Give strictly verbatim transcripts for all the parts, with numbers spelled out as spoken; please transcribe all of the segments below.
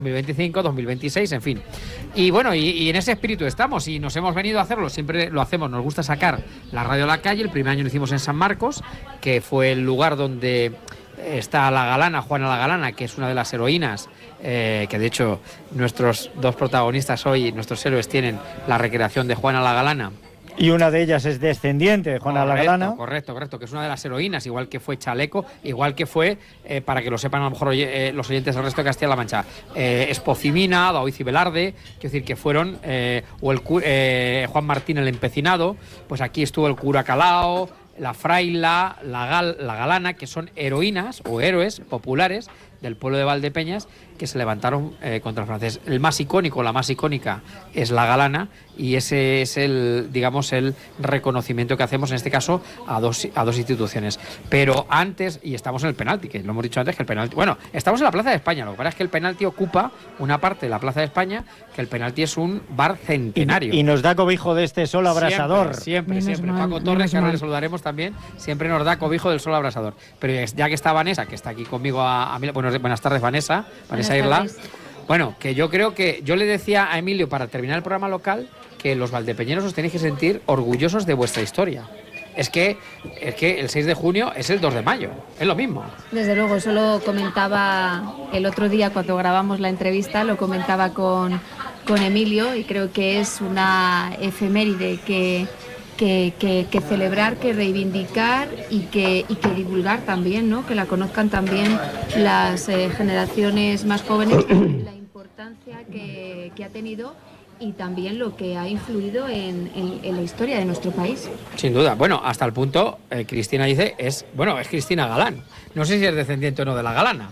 dos mil veinticinco, dos mil veintiséis, en fin. Y bueno, y, y en ese espíritu estamos y nos hemos venido a hacerlo, siempre lo hacemos, nos gusta sacar la radio a la calle. El primer año lo hicimos en San Marcos, que fue el lugar donde está la Galana, Juana la Galana, que es una de las heroínas, eh, que de hecho nuestros dos protagonistas hoy, nuestros héroes, tienen la recreación de Juana la Galana. Y una de ellas es descendiente de Juana correcto, la Galana. Correcto, correcto, que es una de las heroínas, igual que fue Chaleco, igual que fue, eh, para que lo sepan a lo mejor oye, eh, los oyentes del resto de Castilla-La Mancha, eh, Espocimina, Daoiz y Velarde, quiero decir que fueron, eh, o el eh, Juan Martín el Empecinado, pues aquí estuvo el cura Calao, la Fraila, la, Gal, la Galana, que son heroínas o héroes populares del pueblo de Valdepeñas que se levantaron eh, contra el francés. El más icónico, la más icónica es la Galana, y ese es el, digamos, el reconocimiento que hacemos en este caso a dos, a dos instituciones. Pero antes, y estamos en el penalti, que lo hemos dicho antes, que el penalti, bueno, estamos en la Plaza de España, lo que pasa es que el penalti ocupa una parte de la Plaza de España, que el penalti es un bar centenario. Y, y nos da cobijo de este sol abrasador. Siempre, siempre, siempre. Paco Torres, que ahora le saludaremos también, siempre nos da cobijo del sol abrasador. Pero ya que está Vanessa, que está aquí conmigo a, a mí, bueno, buenas tardes, Vanessa, Vanessa Irla. Bueno, que yo creo que yo le decía a Emilio para terminar el programa local que los valdepeñeros os tenéis que sentir orgullosos de vuestra historia. Es que, es que el seis de junio es el dos de mayo, es lo mismo. Desde luego, eso lo comentaba el otro día cuando grabamos la entrevista, lo comentaba con, con Emilio, y creo que es una efeméride que, que, que, que celebrar, que reivindicar y que, y que divulgar también, ¿no? Que la conozcan también las eh, generaciones más jóvenes, la importancia que, que ha tenido y también lo que ha influido en, en, en la historia de nuestro país. Sin duda. Bueno, hasta el punto, eh, Cristina dice, es bueno, es Cristina Galán. No sé si es descendiente o no de la Galana.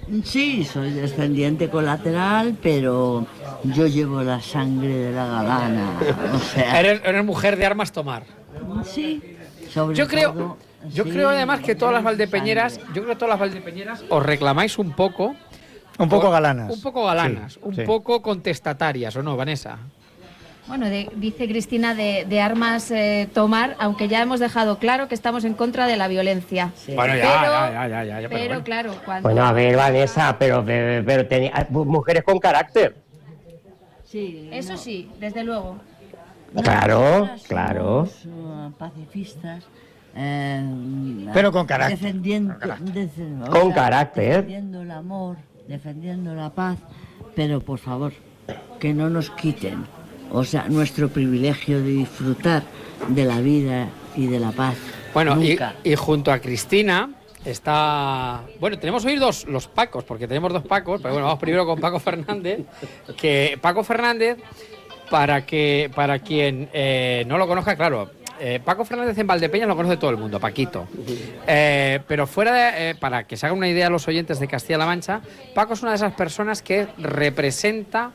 Sí, soy descendiente colateral, pero yo llevo la sangre de la Galana. O sea, eres, eres mujer de armas tomar. Sí, sobre yo creo, todo, yo sí, creo además que todas las valdepeñeras, sangre. yo creo que todas las valdepeñeras os reclamáis un poco. Un poco galanas. Un poco galanas, sí, un sí. poco contestatarias, ¿o no, Vanessa? Bueno, de, dice Cristina de, de armas eh, tomar, aunque ya hemos dejado claro que estamos en contra de la violencia. Sí. Bueno, ya, pero, ya, ya, ya, ya, ya. Pero, bueno. claro, cuando... Bueno, a ver, Vanessa, pero, pero, pero tenía mujeres con carácter. Sí. Eso no. Sí, desde luego. No, claro, claro. Somos, uh, pacifistas. Eh, pero con carácter. Defendiendo, con carácter. de, con sea, carácter. Defendiendo el amor, defendiendo la paz, pero por favor, que no nos quiten, o sea, nuestro privilegio de disfrutar de la vida y de la paz. Bueno, y, Nunca. y junto a Cristina está... Bueno, tenemos hoy dos, los Pacos, porque tenemos dos Pacos, pero bueno, vamos primero con Paco Fernández, que Paco Fernández, para, que, para quien eh, no lo conozca, claro... Eh, Paco Fernández en Valdepeñas lo conoce todo el mundo, Paquito. Eh, pero fuera de, eh, para que se hagan una idea los oyentes de Castilla-La Mancha, Paco es una de esas personas que representa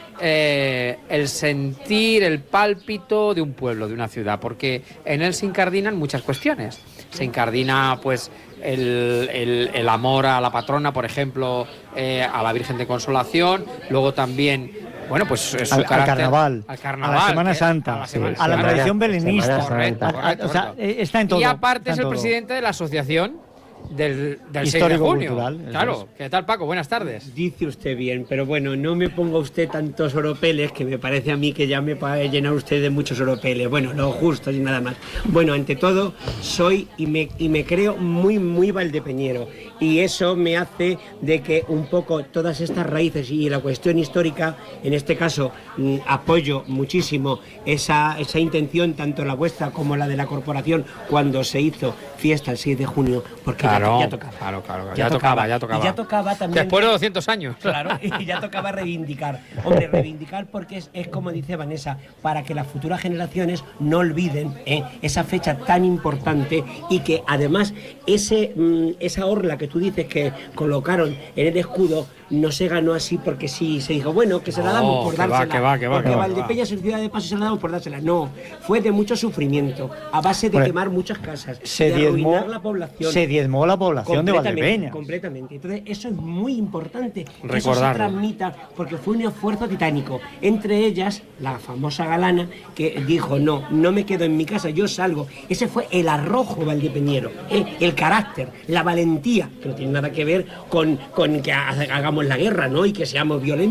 eh, el sentir, el pálpito de un pueblo, de una ciudad, porque en él se incardinan muchas cuestiones. Se incardina, pues, el, el, el amor a la patrona, por ejemplo, eh, a la Virgen de Consolación, luego también... Bueno, pues su al, carácter, al carnaval, al carnaval, a la Semana que, Santa, a la, semana, sí, a la tradición belenista. Correcto, correcto, o sea, correcto. está en todo. Y aparte es el todo. presidente de la asociación del, del seis de junio. Claro, ¿qué tal, Paco? Buenas tardes. Dice usted bien, pero bueno, no me ponga usted tantos oropeles, que me parece a mí que ya me va a llenar usted de muchos oropeles. Bueno, lo justo y nada más. Bueno, ante todo, soy y me, y me creo muy, muy valdepeñero. Y eso me hace de que un poco todas estas raíces y la cuestión histórica, en este caso, mm, apoyo muchísimo esa, esa intención, tanto la vuestra como la de la corporación, cuando se hizo fiesta el seis de junio, porque claro, ya, ya tocaba. Claro, claro, ya, ya tocaba, tocaba, ya tocaba. Y ya tocaba también. Después de doscientos años. Claro, y ya tocaba reivindicar. Hombre, reivindicar porque es, es como dice Vanessa, para que las futuras generaciones no olviden eh, esa fecha tan importante y que además ese, mm, esa orla que tú dices que colocaron en el escudo no se ganó así porque sí, se dijo, bueno, que se la damos oh, por que dársela. Va, que va, que va, porque que va, Valdepeñas es ciudad de paso y se la damos por dársela. No, fue de mucho sufrimiento, a base de bueno, quemar muchas casas, se de diezmó, arruinar la población. Se diezmó la población de Valdepeñas. Completamente. Entonces, eso es muy importante. Que eso se transmita, porque fue un esfuerzo titánico. Entre ellas, la famosa Galana, que dijo, no, no me quedo en mi casa, yo salgo. Ese fue el arrojo valdepeñero, el, el carácter, la valentía, que no tiene nada que ver con, con que hagamos la guerra, ¿no? Y que seamos violentos.